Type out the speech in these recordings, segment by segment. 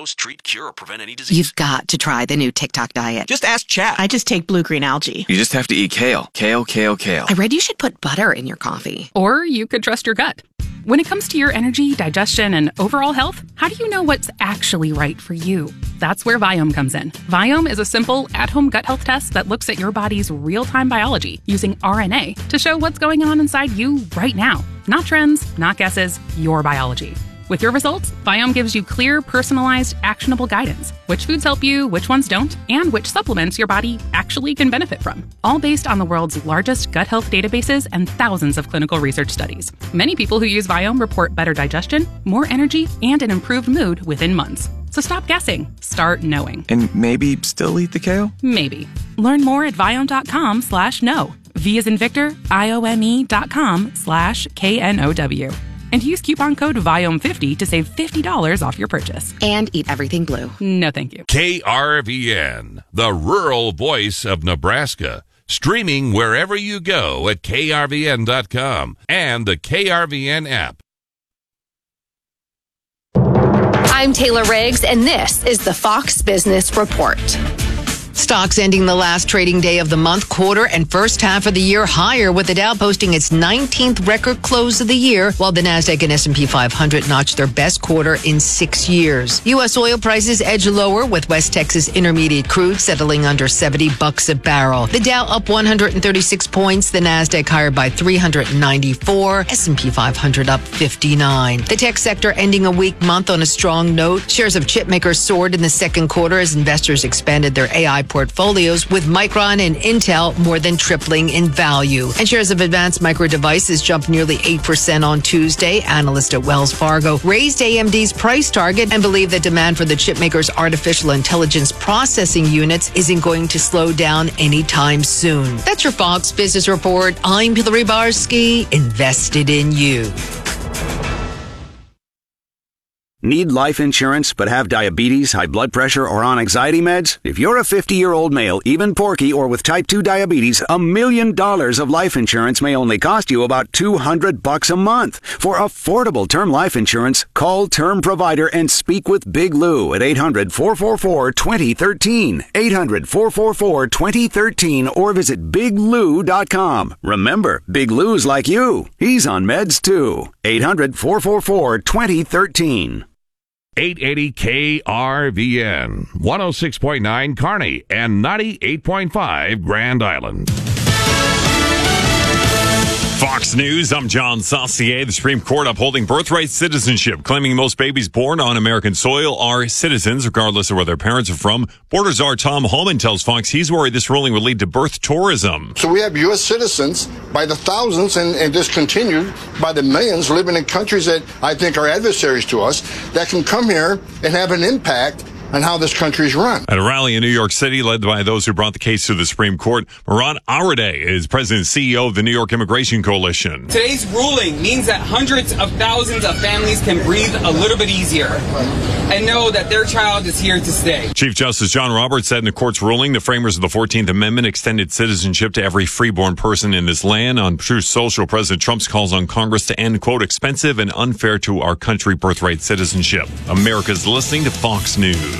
diagnose, treat, cure, or prevent any disease. You've got to try the new TikTok diet. Just ask chat. I just take blue-green algae. You just have to eat kale. Kale, kale, kale. I read you should put butter in your coffee. Or you could trust your gut. When it comes to your energy, digestion, and overall health, how do you know what's actually right for you? That's where Viome comes in. Viome is a simple, at-home gut health test that looks at your body's real-time biology using RNA to show what's going on inside you right now. Not trends, not guesses, your biology. With your results, Viome gives you clear, personalized, actionable guidance. Which foods help you, which ones don't, and which supplements your body actually can benefit from. All based on the world's largest gut health databases and thousands of clinical research studies. Many people who use Viome report better digestion, more energy, and an improved mood within months. So stop guessing. Start knowing. And maybe still eat the kale? Maybe. Learn more at Viome.com/know. V as in Victor, IOME.com/KNOW. And use coupon code VIOME50 to save $50 off your purchase. And eat everything blue. No, thank you. KRVN, the rural voice of Nebraska. Streaming wherever you go at KRVN.com and the KRVN app. I'm Taylor Riggs, and this is the Fox Business Report. Stocks ending the last trading day of the month, quarter, and first half of the year higher, with the Dow posting its 19th record close of the year, while the Nasdaq and S&P 500 notched their best quarter in 6 years. U.S. oil prices edge lower, with West Texas Intermediate crude settling under $70 a barrel. The Dow up 136 points, the Nasdaq higher by 394, S&P 500 up 59. The tech sector ending a weak month on a strong note. Shares of chipmakers soared in the second quarter as investors expanded their AI portfolios, with Micron and Intel more than tripling in value. And shares of Advanced Micro Devices jumped nearly 8% on Tuesday. Analysts at Wells Fargo raised AMD's price target and believe that demand for the chipmaker's artificial intelligence processing units isn't going to slow down anytime soon. That's your Fox Business Report. I'm Hillary Barsky, invested in you. Need life insurance but have diabetes, high blood pressure, or on anxiety meds? If you're a 50-year-old male, even porky, or with type 2 diabetes, $1 million of life insurance may only cost you about $200 a month. For affordable term life insurance, call Term Provider and speak with Big Lou at 800-444-2013. 800-444-2013 or visit biglou.com. Remember, Big Lou's like you. He's on meds too. 800-444-2013. 880 KRVN, 106.9 Kearney, and 98.5 Grand Island. Fox News, I'm John Saucier. The Supreme Court upholding birthright citizenship, claiming most babies born on American soil are citizens, regardless of where their parents are from. Border czar Tom Homan tells Fox he's worried this ruling would lead to birth tourism. So we have U.S. citizens by the thousands and discontinued by the millions living in countries that I think are adversaries to us that can come here and have an impact on how this country is run. At a rally in New York City led by those who brought the case to the Supreme Court, Murad Aradeh is president and CEO of the New York Immigration Coalition. Today's ruling means that hundreds of thousands of families can breathe a little bit easier and know that their child is here to stay. Chief Justice John Roberts said in the court's ruling, the framers of the 14th Amendment extended citizenship to every freeborn person in this land. On Truth Social, President Trump's calls on Congress to end, quote, expensive and unfair to our country birthright citizenship. America's listening to Fox News.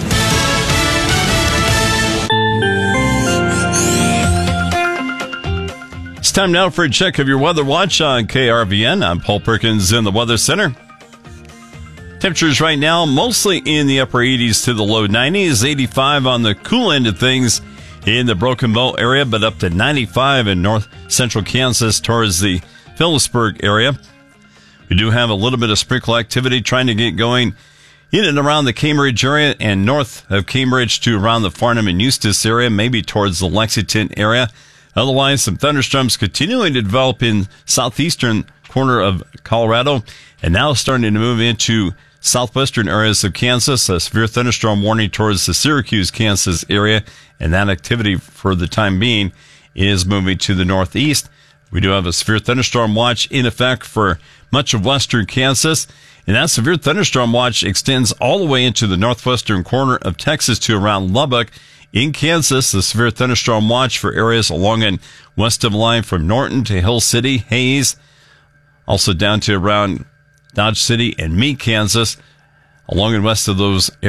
It's time now for a check of your weather watch on KRVN. I'm Paul Perkins in the Weather Center. Temperatures right now mostly in the upper 80s to the low 90s, 85 on the cool end of things in the Broken Bow area, but up to 95 in north central Kansas towards the Phillipsburg area. We do have a little bit of sprinkle activity trying to get going in and around the Cambridge area and north of Cambridge to around the Farnham and Eustis area, maybe towards the Lexington area. Otherwise, some thunderstorms continuing to develop in southeastern corner of Colorado and now starting to move into southwestern areas of Kansas. A severe thunderstorm warning towards the Syracuse, Kansas area, and that activity for the time being is moving to the northeast. We do have a severe thunderstorm watch in effect for much of western Kansas. And that severe thunderstorm watch extends all the way into the northwestern corner of Texas to around Lubbock. In Kansas, the severe thunderstorm watch for areas along and west of the line from Norton to Hill City, Hayes, also down to around Dodge City and Meade, Kansas, along and west of those